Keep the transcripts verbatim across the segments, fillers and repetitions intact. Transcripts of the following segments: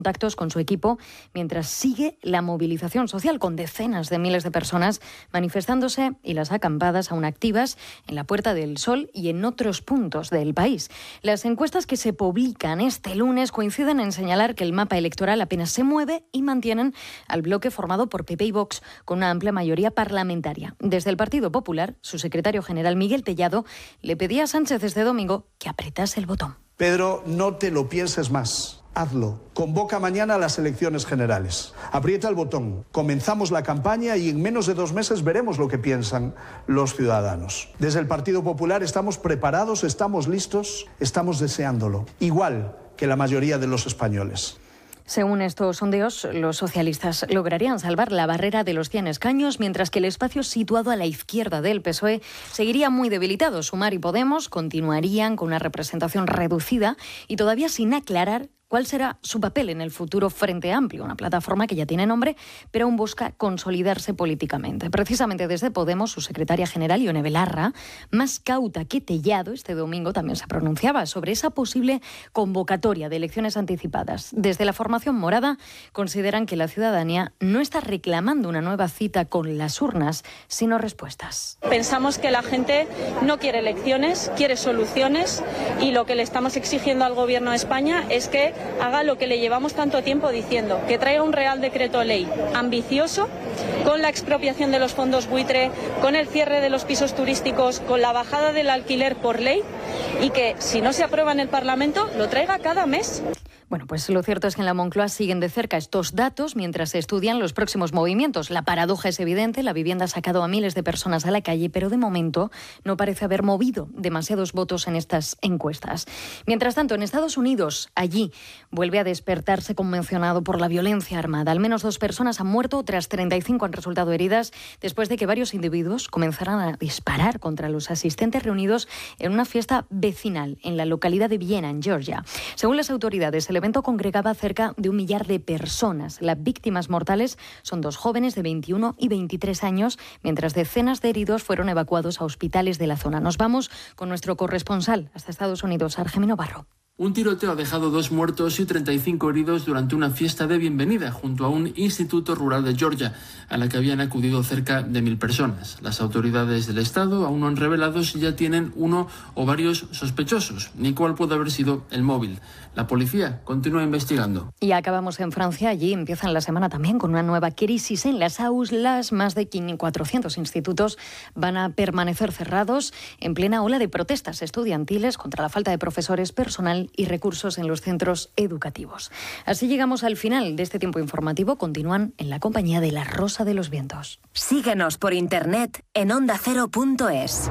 contactos con su equipo mientras sigue la movilización social con decenas de miles de personas manifestándose y las acampadas aún activas en la Puerta del Sol y en otros puntos del país. Las encuestas que se publican este lunes coinciden en señalar que el mapa electoral apenas se mueve y mantienen al bloque formado por P P y Vox con una amplia mayoría parlamentaria. Desde el Partido Popular, su secretario general Miguel Tellado le pedía a Sánchez este domingo que apretase el botón. Pedro, no te lo pienses más. Hazlo. Convoca mañana a las elecciones generales. Aprieta el botón. Comenzamos la campaña y en menos de dos meses veremos lo que piensan los ciudadanos. Desde el Partido Popular estamos preparados, estamos listos, estamos deseándolo. Igual que la mayoría de los españoles. Según estos sondeos, los socialistas lograrían salvar la barrera de los cien escaños, mientras que el espacio situado a la izquierda del P S O E seguiría muy debilitado. Sumar y Podemos continuarían con una representación reducida y todavía sin aclarar cuál será su papel en el futuro Frente Amplio, una plataforma que ya tiene nombre, pero aún busca consolidarse políticamente. Precisamente desde Podemos, su secretaria general, Ione Belarra, más cauta que Tellado, este domingo también se pronunciaba sobre esa posible convocatoria de elecciones anticipadas. Desde la formación morada consideran que la ciudadanía no está reclamando una nueva cita con las urnas, sino respuestas. Pensamos que la gente no quiere elecciones, quiere soluciones, y lo que le estamos exigiendo al Gobierno de España es que haga lo que le llevamos tanto tiempo diciendo, que traiga un Real Decreto Ley ambicioso, con la expropiación de los fondos buitre, con el cierre de los pisos turísticos, con la bajada del alquiler por ley, y que si no se aprueba en el Parlamento, lo traiga cada mes. Bueno, pues lo cierto es que en la Moncloa siguen de cerca estos datos mientras se estudian los próximos movimientos. La paradoja es evidente, la vivienda ha sacado a miles de personas a la calle, pero de momento no parece haber movido demasiados votos en estas encuestas. Mientras tanto, en Estados Unidos, allí vuelve a despertarse conmocionado por la violencia armada. Al menos dos personas han muerto, otras treinta y cinco han resultado heridas después de que varios individuos comenzaran a disparar contra los asistentes reunidos en una fiesta vecinal en la localidad de Vienna, en Georgia. Según las autoridades, el evento congregaba cerca de un millar de personas. Las víctimas mortales son dos jóvenes de veintiuno y veintitrés años, mientras decenas de heridos fueron evacuados a hospitales de la zona. Nos vamos con nuestro corresponsal hasta Estados Unidos, Argemino Barro. Un tiroteo ha dejado dos muertos y treinta y cinco heridos durante una fiesta de bienvenida junto a un instituto rural de Georgia, a la que habían acudido cerca de mil personas. Las autoridades del estado aún no han revelado si ya tienen uno o varios sospechosos, ni cuál puede haber sido el móvil. La policía continúa investigando. Y acabamos en Francia. Allí empiezan la semana también con una nueva crisis en las aulas. Más de cuatrocientos institutos van a permanecer cerrados en plena ola de protestas estudiantiles contra la falta de profesores, personal y recursos en los centros educativos. Así llegamos al final de este tiempo informativo. Continúan en la compañía de La Rosa de los Vientos. Síguenos por internet en onda cero punto es.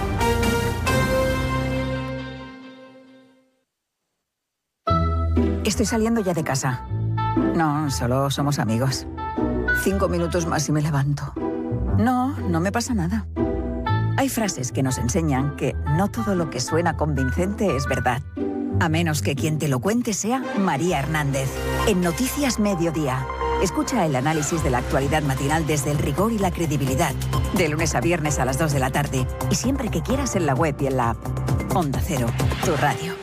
Estoy saliendo ya de casa. No, solo somos amigos. Cinco minutos más y me levanto. No, no me pasa nada. Hay frases que nos enseñan que no todo lo que suena convincente es verdad. A menos que quien te lo cuente sea María Hernández. En Noticias Mediodía. Escucha el análisis de la actualidad matinal desde el rigor y la credibilidad. De lunes a viernes a las dos de la tarde. Y siempre que quieras en la web y en la app. Onda Cero, tu radio.